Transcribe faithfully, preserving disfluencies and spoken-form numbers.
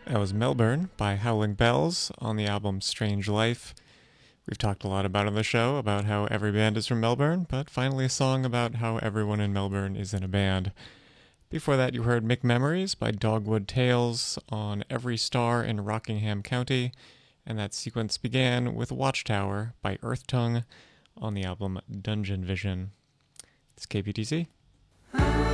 That was Melbourne by Howling Bells on the album Strange Life. We've talked a lot about on the show about how every band is from Melbourne, but finally a song about how everyone in Melbourne is in a band. Before that, you heard Mick Memories by Dogwood Tales on Every Star in Rockingham County, and that sequence began with Watchtower by Earth Tongue on the album Dungeon Vision. It's K B T C.